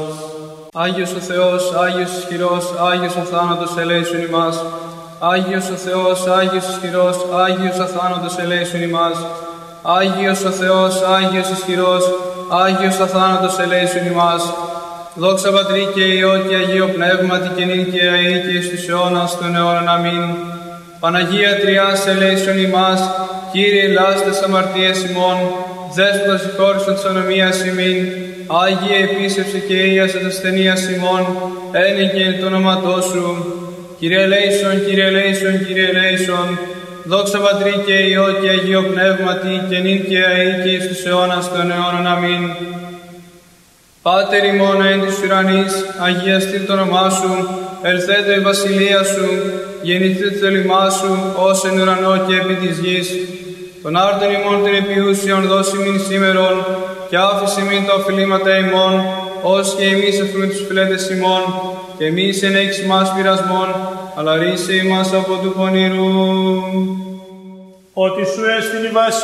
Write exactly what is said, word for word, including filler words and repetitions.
Άγιος ο Θεός, Άγιος ισχυρός, Άγιος αθάνατος ελέησον ημάς. Άγιος ο Θεός, Άγιος ισχυρός, Άγιος αθάνατος ελέησον ημάς. Άγιος ο Θεός, Άγιος ισχυρός, Άγιος αθάνατος ελέησον ημάς. Δόξα Πατρί και Υιό και Αγίο Πνεύματι και νυν και αεί και εις τους αιώνας των αιώνων. Αμήν. Παναγία Τριάς ελέησον ημάς, Κύριε ελάς τες αμαρτίες ημών, Δέσποτα συγχώρησον της ανομίας ημίν, Άγιε επίσευσε και ίασε τας ασθενείας ημών, ένικε εν το όνοματό σου. Κύριε ελέησον, Κύριε ελέησον, Κύριε ελέησον. Δόξα Πατρί και Υιό και Αγίο Πνεύματι και νυν και αεί και εις τους αιώνας των αιώνων. Αμήν. Πάτερ ημών εν της ουρανής, αγιαστήτω το όνομά σου, ελθέτω η βασιλεία σου, γεννηθήτω το θέλημά σου, ως εν ουρανό και επί της γης. Τον άρτον ημών την επιούσιον δώσει μην σήμερον, και άφησε μην τα οφειλήματα ημών, ως και εμείς αφρούν τους φιλέτες ημών, και εμείς εν έχεις μας πειρασμών, αλλά ρίσε ημάς από του πονηρού. Ότι σου έστειλε η βασιλεία